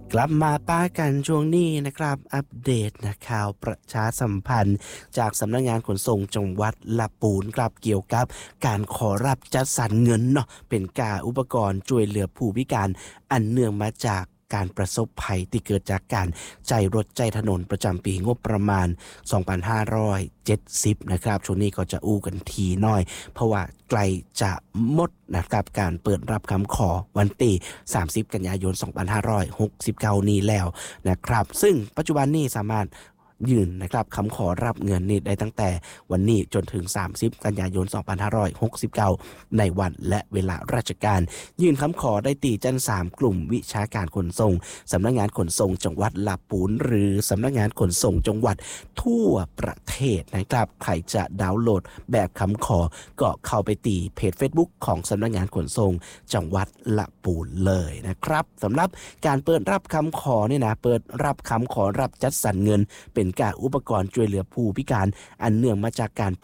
กลับมาป้ากันช่วงนี้นะครับอัปเดตนะข่าวประชาสัมพันธ์จากสำนักงานขนส่งจังหวัดลำพูนครับเกี่ยวกับการขอรับจัดสรรเงินเนาะเป็นการอุปกรณ์ช่วยเหลือผู้พิการอันเนื่องมาจากการประสบภัยที่เกิดจากการใจรถใจถนนประจำปีงบประมาณ2570นะครับช่วงนี้ก็จะอู้กันทีน้อยเพราะว่าใกล้จะหมดนะครับการเปิดรับคำขอวันที่30กันยายน2569นี้แล้วนะครับซึ่งปัจจุบันนี้สามารถยื่นนะครับคำขอรับเงินนี้ได้ตั้งแต่วันนี้จนถึง30กันยายน2569ในวันและเวลาราชการยื่นคำขอได้ตีจัน3กลุ่มวิชาการขนส่งสำนักงานขนส่งจังหวัดลำพูนหรือสำนักงานขนส่งจังหวัดทั่วประเทศนะครับใครจะดาวน์โหลดแบบคำขอก็เข้าไปตีเพจ Facebook ของสำนักงานขนส่งจังหวัดลำพูนเลยนะครับสำหรับการเปิดรับคำขอเนี่ยนะเปิดรับคำขอรับจัดสรรเงินเป็นการอุปกรณ์ช่วยเหลือผู้พิการอันเนื่องมาจากการ